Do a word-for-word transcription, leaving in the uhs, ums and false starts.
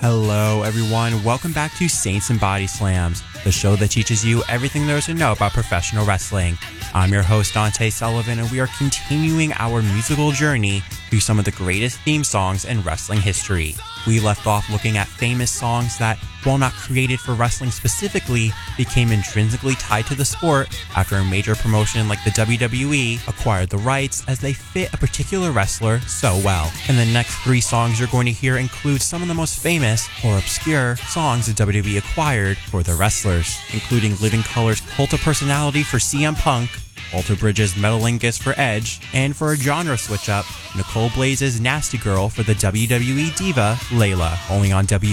Hello, everyone. Welcome back to Saints and Body Slams, the show that teaches you everything there is to know about professional wrestling. I'm your host, Dante Sullivan, and we are continuing our musical journey through some of the greatest theme songs in wrestling history. We left off looking at famous songs that, while not created for wrestling specifically, became intrinsically tied to the sport after a major promotion like the W W E acquired the rights as they fit a particular wrestler so well. And the next three songs you're going to hear include some of the most famous or obscure songs the W W E acquired for the wrestlers, including Living Colour's Cult of Personality for C M Punk, Walter Bridges' Metalingus for Edge, and for a genre switch-up, Nicole Blaze's Nasty Girl for the W W E diva, Layla, only on W W E